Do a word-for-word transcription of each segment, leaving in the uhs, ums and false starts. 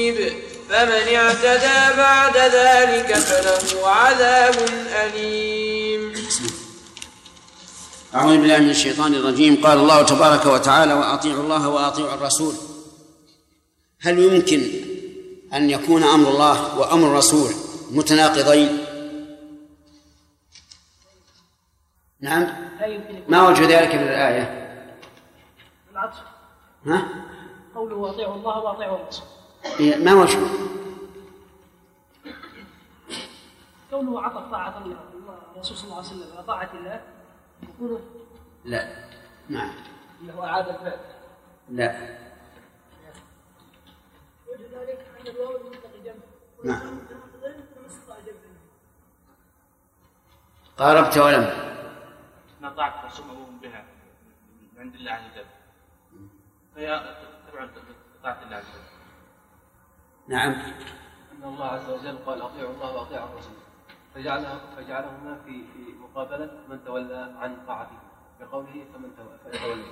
فمن اعتدى بعد ذلك فله عذاب أليم. أعوذ بالله من الشيطان الرجيم. قال الله تبارك وتعالى: وأطيعوا الله وأطيعوا الرسول. هل يمكن أن يكون أمر الله وأمر الرسول متناقضين؟ نعم. ما وجه ذلك من الآية؟ العطف. ها؟ قوله وأطيعوا الله وأطيعوا الرسول. ما وجهه؟ كونه عطف طاعة الله الرسول صلى الله عليه وسلم على طاعة الله يكون. لا. نعم. أنه أعاد الفعل. لا. وجه ذلك أن الواو المطلق جمع. نعم. قاربت ولم. ما طاعت رسومهم بها من عند الله عز وجل، فهي تبع طاعة الله عز وجل. نعم. أن الله عز وجل قال: أطيعوا الله وأطيعوا الرسول، فجعله فجعلهما في في مقابلة من تولى عن طاعته بقوله فمن تولى.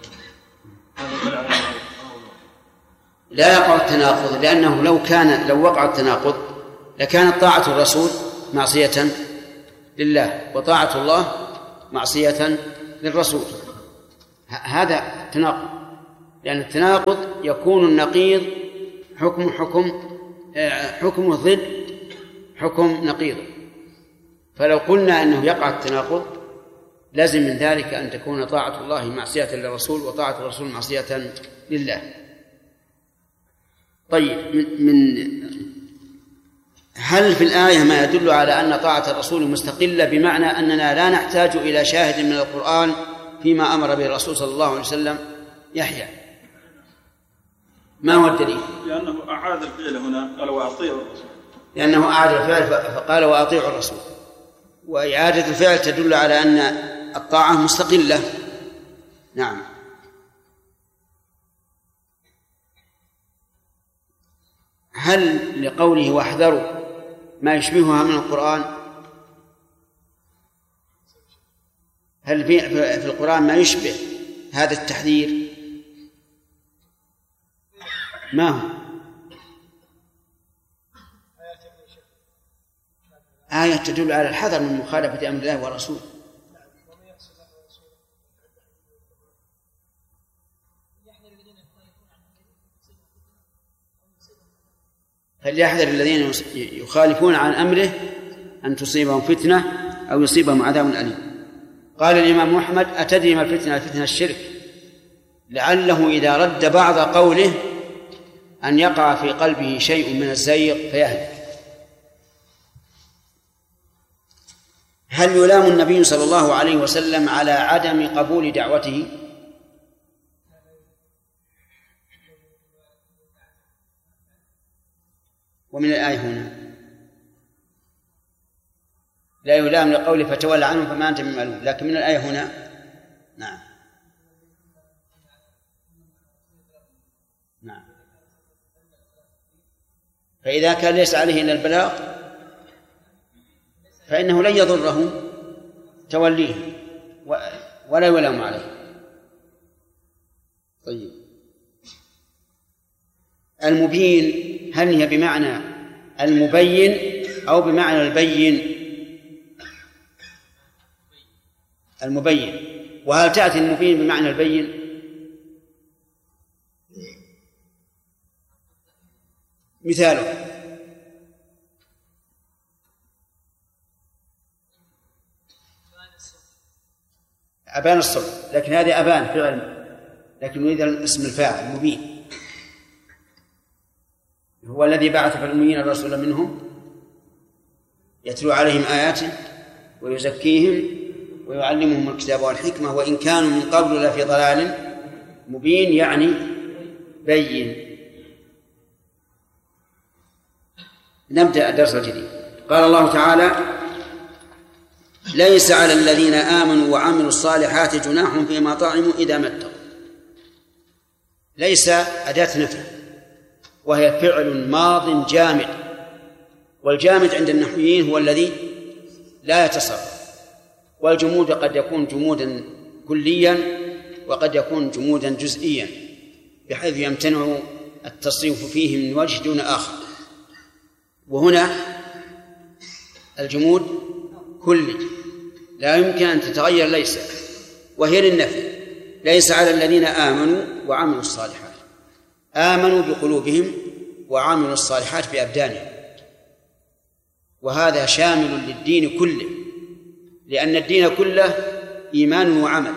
لا يقع التناقض، لأنه لو كان لو وقع التناقض لكانت طاعة الرسول معصية لله وطاعة الله معصية للرسول. هذا التناقض، لأن التناقض يكون النقيض حكم حكم حكم ضد حكم نقيض. فلو قلنا أنه يقع التناقض لازم من ذلك أن تكون طاعة الله معصية للرسول وطاعة الرسول معصية لله. طيب، من هل في الآية ما يدل على أن طاعة الرسول مستقلة، بمعنى أننا لا نحتاج إلى شاهد من القرآن فيما أمر به الرسول صلى الله عليه وسلم؟ يحيى، ما هو الدليل؟ لأنه أعاد الفعل هنا، قال وأطيعوا الرسول. لأنه أعاد الفعل فقال وأطيعوا الرسول، وإعادة الفعل تدل على أن الطاعة مستقلة. نعم. هل لقوله واحذروا ما يشبهها من القرآن؟ هل في في القرآن ما يشبه هذا التحذير؟ ما هو؟ آية تدل على الحذر من مخالفة أمر الله ورسوله. فليحذر الذين يخالفون عن أمره أن تصيبهم فتنة أو يصيبهم عذاب أليم. قال الإمام أحمد: أتدري ما الفتنة؟ الفتنة الشرك، لعله إذا رد بعض قوله أن يقع في قلبه شيء من الزيغ فيهلك. هل يلام النبي صلى الله عليه وسلم على عدم قبول دعوته؟ ومن الآية هنا لا يلام لقوله فتولى عنه فما أنت بملوم، لكن من الآية هنا نعم نعم فإذا كان ليس عليه إلا البلاغ فإنه لن يضره توليه ولا يلام عليه. طيب، المبين هل هي بمعنى المبين أو بمعنى البين؟ المبين. وهل تأتي المبين بمعنى البين؟ مثاله أبان الصبر، لكن هذه أبان فعل، لكن نريد اسم الفاعل مبين، هو الذي بعث في الأميين الرسول منهم يتلو عليهم آياته ويزكيهم ويعلمهم الكتاب والحكمة وإن كانوا من قبل لفي ضلال مبين، يعني بين. نبدأ الدرس الجديد. قال الله تعالى: ليس على الذين آمنوا وعملوا الصالحات جناح فيما طعموا إذا ما اتقوا. ليس أداة نفي، وهي فعل ماض جامد، والجامد عند النحويين هو الذي لا يتصرف، والجمود قد يكون جمودا كليا وقد يكون جمودا جزئيا بحيث يمتنع التصريف فيه من وجه دون آخر. وهنا الجمود كلي لا يمكن أن تتغير ليس، وهي للنفي. ليس على الذين آمنوا وعملوا الصالحات، آمنوا بقلوبهم وعملوا الصالحات بأبدانهم، وهذا شامل للدين كله، لأن الدين كله إيمان وعمل.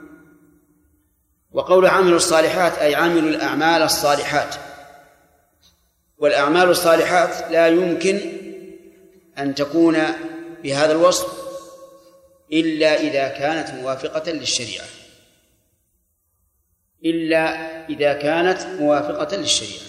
وقول عملوا الصالحات أي عملوا الأعمال الصالحات، والأعمال الصالحات لا يمكن أن تكون بهذا الوصف إلا إذا كانت موافقة للشريعة، إلا إذا كانت موافقة للشريعة،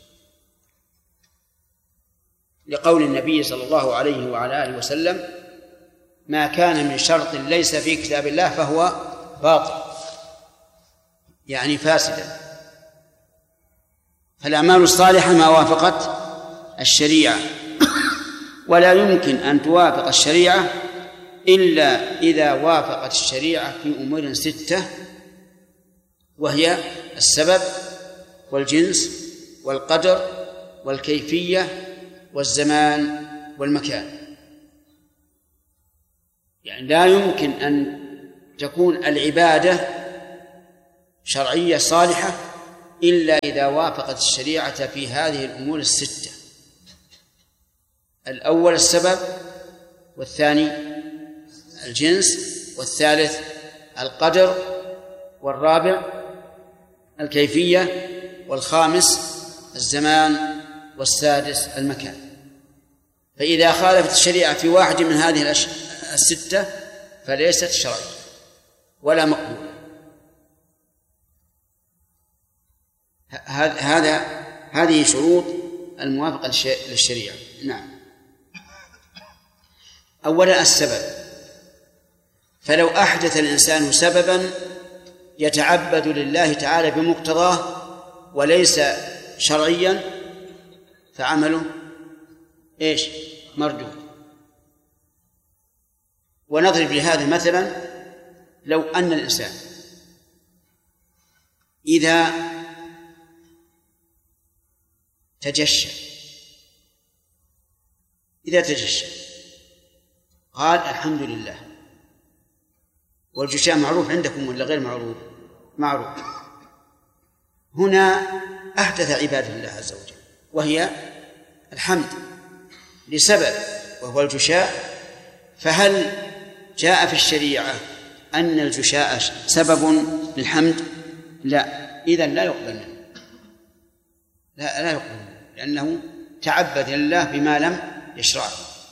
لقول النبي صلى الله عليه وعلى آله وسلم: ما كان من شرط ليس في كتاب الله فهو باطل، يعني فاسدا. فالأعمال الصالحة ما وافقت الشريعة، ولا يمكن أن توافق الشريعة إلا إذا وافقت الشريعة في أمور ستة، وهي السبب والجنس والقدر والكيفية والزمان والمكان. يعني لا يمكن أن تكون العبادة شرعية صالحة إلا إذا وافقت الشريعة في هذه الأمور الستة: الأول السبب، والثاني الجنس، والثالث القدر، والرابع الكيفية، والخامس الزمان، والسادس المكان. فإذا خالفت الشريعة في واحد من هذه الستة فليست شرعية ولا مقبولة. هذا هذه شروط الموافقة للشريعة. نعم. أولا السبب، فلو أحدث الإنسان سببا يتعبد لله تعالى بمقتضاه وليس شرعيا فعمله إيش؟ مردود. ونضرب لهذا مثلا: لو أن الإنسان إذا تجشى إذا تجشى قال الحمد لله، والجشاء معروف عندكم ولا غير معروف؟ معروف. هنا أحدث عبادة الله عز وجل، وهي الحمد لسبب وهو الجشاء. فهل جاء في الشريعة أن الجشاء سبب للحمد؟ لا، إذن لا يقبل منه، لا لا يقبل منه، لأنه تعبد لله بما لم يشرعه.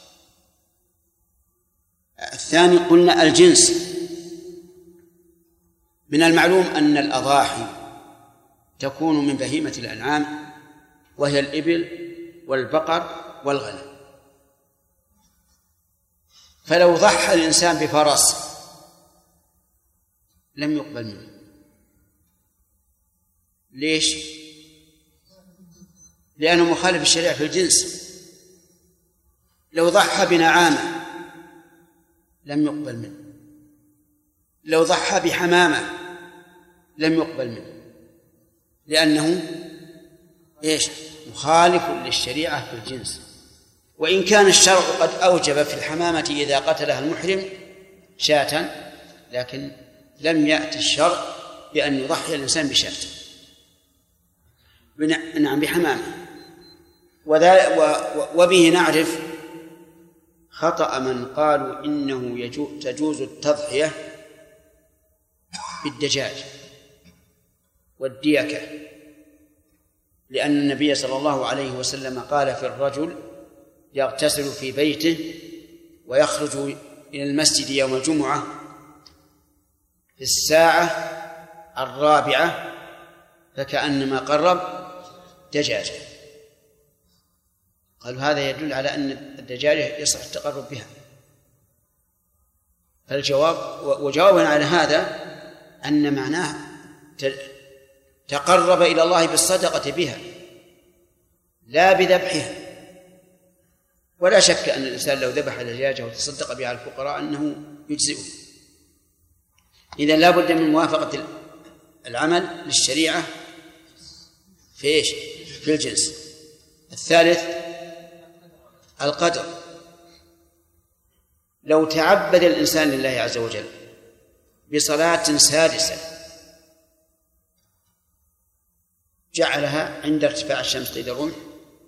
الثاني قلنا الجنس. من المعلوم أن الأضاحي تكون من بهيمة الأنعام، وهي الإبل والبقر والغنم. فلو ضحى الإنسان بفرس لم يقبل منه. ليش؟ لأنه مخالف الشريعة في الجنس. لو ضحى بنعامة لم يقبل منه. لو ضحى بحمامة لم يقبل منه، لأنه إيش؟ مخالف للشريعة في الجنس. وإن كان الشرع قد أوجب في الحمامة إذا قتلها المحرم شاة، لكن لم يأتي الشرع بأن يضحي الإنسان بشاة، نعم بحمامة. وبه نعرف خطأ من قالوا إنه تجوز التضحية بالدجاج والديكة، لأن النبي صلى الله عليه وسلم قال في الرجل يغتسل في بيته ويخرج إلى المسجد يوم الجمعة في الساعة الرابعة فكأنما قرب دجاجة. قالوا هذا يدل على أن الدجاجة يصح التقرب بها. فالجواب وجوابنا على هذا أن معناه تقرب إلى الله بالصدقة بها لا بذبحها. ولا شك أن الإنسان لو ذبح دجاجة وتصدق بها على الفقراء أنه يجزئه. إذن لا بد من موافقة العمل للشريعة في إيش؟ في الجنس. الثالث القدر. لو تعبد الإنسان لله عز وجل بصلاة سادسة جعلها عند ارتفاع الشمس قيد الرمح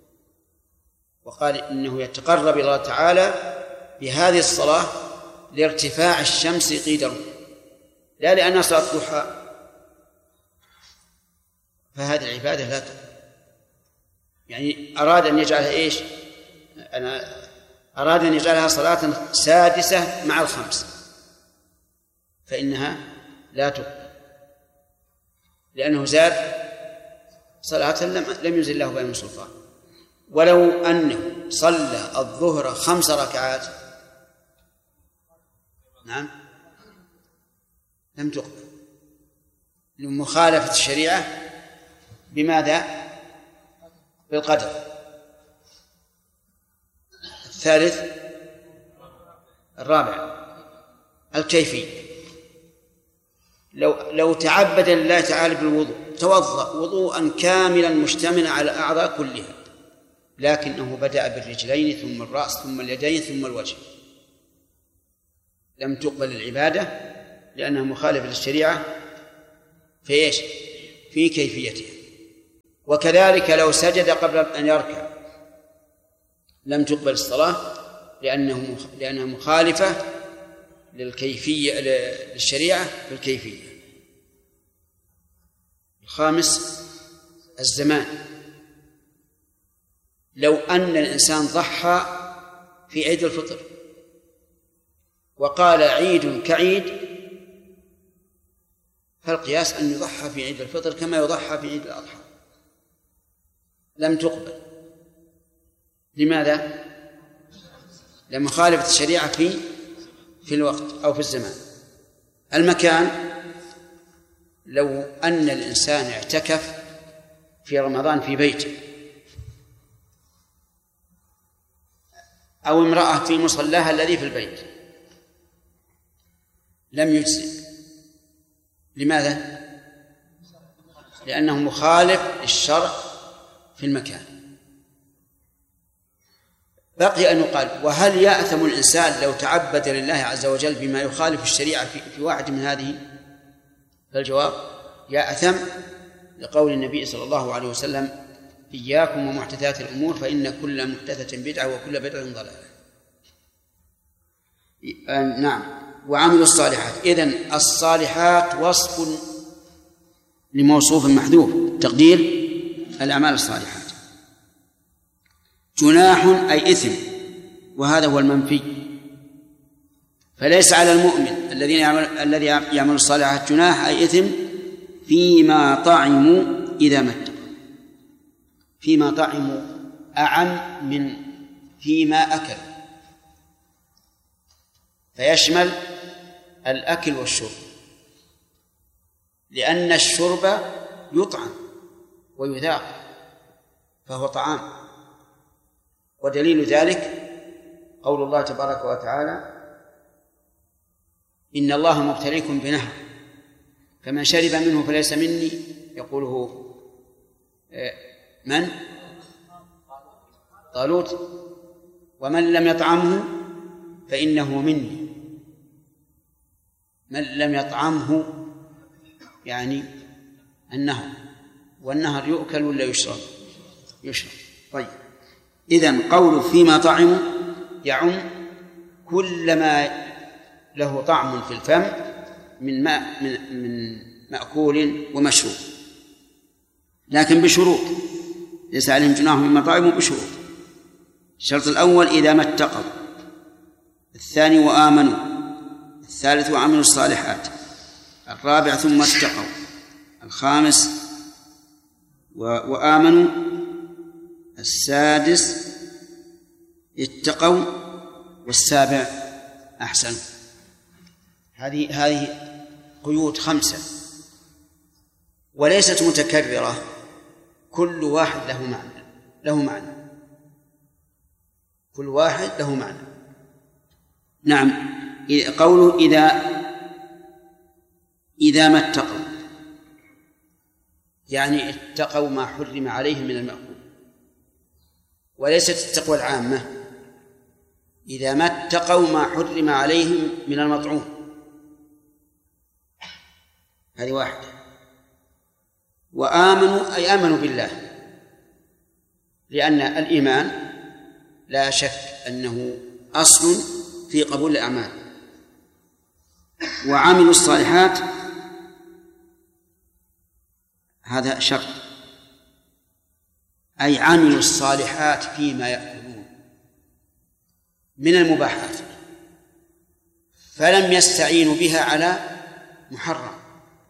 وقال إنه يتقرب إلى الله تعالى بهذه الصلاة لارتفاع الشمس قيد الرمح لا لأنها صلاة ضحى، فهذه العبادة لا تقبل. يعني أراد أن يجعلها إيش؟ أنا أراد أن يجعلها صلاة سادسة مع الخمس فإنها لا تقبل لأنه زاد صلاة لم ينزل له بها من سلطان. ولو أنه صلى الظهر خمس ركعات نعم لم تقبل لمخالفة الشريعة بماذا؟ بالقدر. الثالث الرابع الكيفية. لو لو تعبد لله تعالى بالوضوء توضأ وضوءا كاملا مشتملا على الأعضاء كلها لكنه بدأ بالرجلين ثم الرأس ثم اليدين ثم الوجه لم تقبل العبادة لأنها مخالفة للشريعة في إيش؟ في كيفيتها. وكذلك لو سجد قبل أن يركع لم تقبل الصلاة لأنه لأنها مخالفة للكيفية للشريعة في الكيفية. الخامس الزمان. لو أن الإنسان ضحى في عيد الفطر وقال عيد كعيد فالقياس أن يضحى في عيد الفطر كما يضحى في عيد الأضحى لم تقبل. لماذا؟ لمخالفة الشريعة في في الوقت أو في الزمان. المكان. لو أن الإنسان اعتكف في رمضان في بيته أو امرأة في مصلاها الذي في البيت لم يجزئ. لماذا؟ لأنه مخالف للشرع في المكان. بقي أن يقال وهل يأثم الإنسان لو تعبد لله عز وجل بما يخالف الشريعة في, في واحد من هذه؟ فالجواب يأثم لقول النبي صلى الله عليه وسلم إياكم ومحدثات الأمور فإن كل محدثة بدعة وكل بدعة ضلالة. نعم. وعمل الصالحات. إذن الصالحات وصف لموصوف محذوف تقدير الأعمال الصالحات. جناح أي إثم وهذا هو المنفي فليس على المؤمن الذي يعمل الذي يعمل الصالحات جناح أي إثم فيما طعموا إذا ما اتقوا. فيما طعموا أعم من فيما أكلوا فيشمل الأكل والشرب لأن الشرب يطعم ويذاق فهو طعام. ودليل ذلك قول الله تبارك وتعالى إن الله مبتليكم بنهر فمن شرب منه فليس مني يقوله من؟ طالوت ومن لم يطعمه فإنه مني. من لم يطعمه يعني النهر والنهر يؤكل ولا يشرب؟ يشرب. طيب إذن قول فيما طعموا يعم كل ما له طعم في الفم من ماء من, من مأكول ومشروب لكن بشروط ليس عليهم جناح مما طعموا بشروط. الشرط الأول إذا ما اتقوا، الثاني وآمنوا، الثالث وعملوا الصالحات، الرابع ثم اتقوا، الخامس وآمنوا، السادس اتقوا، والسابع أحسنوا. هذه هذه قيود خمسة وليست متكررة، كل واحد له معنى له معنى كل واحد له معنى. نعم. قوله إذا إذا ما اتقوا يعني اتقوا ما حرم عليهم من المأكول، وليست التقوى العامة إذا ما اتقوا ما حرم عليهم من المطعوم. هذه واحدة. وآمنوا أي آمنوا بالله، لأن الإيمان لا شك أنه أصل في قبول الأعمال. وعملوا الصالحات هذا شرط، أي عملوا الصالحات فيما يأكلون من المباحات، فلم يستعينوا بها على محرم،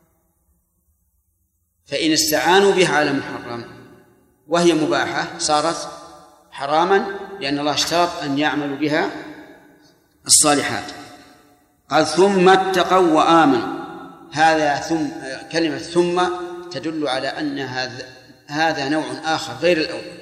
فإن استعانوا بها على محرم وهي مباحة صارت حراما، لأن الله اشترط أن يعملوا بها الصالحات. قال ثم اتقوا وآمنوا، هذا ثم كلمة ثم تدل على أن هذا هذا نوع آخر غير الأول،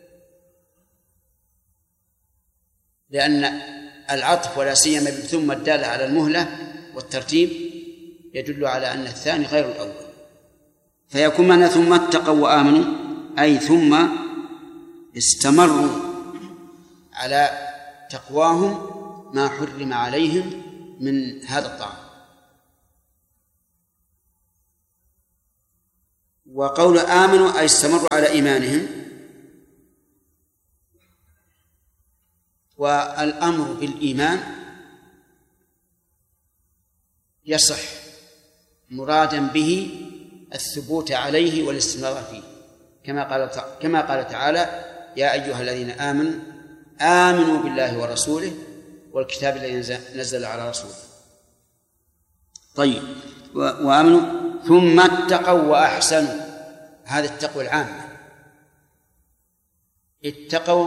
لأن العطف ولا سيما ثم الدالة على المهلة والترتيب يدل على أن الثاني غير الأول، فيكون معنى ثم اتقوا وآمنوا أي ثم استمروا على تقواهم ما حرم عليهم من هذا الطعام. وقول آمنوا أي استمروا على إيمانهم. والأمر بالإيمان يصح مرادا به الثبوت عليه والاستمرار فيه، كما قال كما قال تعالى يا أيها الذين آمنوا آمنوا بالله ورسوله والكتاب الذي نزل على رسوله. طيب، وآمنوا ثم اتقوا وأحسنوا، هذه التقوى العامة، اتقوا